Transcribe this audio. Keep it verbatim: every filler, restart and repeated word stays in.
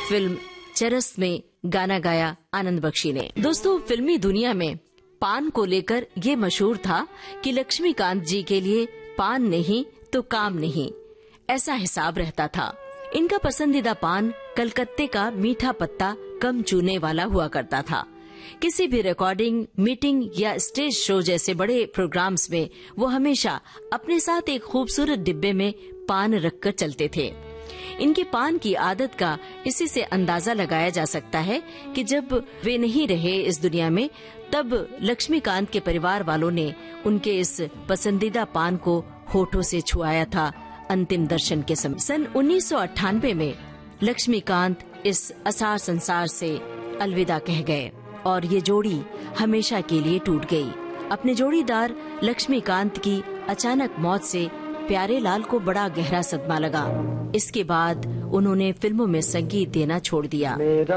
Film चरस में गाना गाया आनंद बख्शी ने। दोस्तों, फिल्मी दुनिया में पान को लेकर ये मशहूर था कि लक्ष्मीकांत जी के लिए पान नहीं तो काम नहीं, ऐसा हिसाब रहता था। इनका पसंदीदा पान कलकत्ते का मीठा पत्ता कम चूने वाला हुआ करता था। किसी भी रिकॉर्डिंग, मीटिंग या स्टेज शो जैसे बड़े प्रोग्राम्स में वो हमेशा अपने साथ एक खूबसूरत डिब्बे में पान रखकर चलते थे। इनके पान की आदत का इसी से अंदाजा लगाया जा सकता है कि जब वे नहीं रहे इस दुनिया में, तब लक्ष्मीकांत के परिवार वालों ने उनके इस पसंदीदा पान को होठों से छुआया था अंतिम दर्शन के समय। सन उन्नीस सौ अट्ठानवे में लक्ष्मीकांत इस असार संसार से अलविदा कह गए और ये जोड़ी हमेशा के लिए टूट गई। अपने जोड़ीदार लक्ष्मीकांत की अचानक मौत से प्यारेलाल को बड़ा गहरा सदमा लगा। इसके बाद उन्होंने फिल्मों में संगीत देना छोड़ दिया।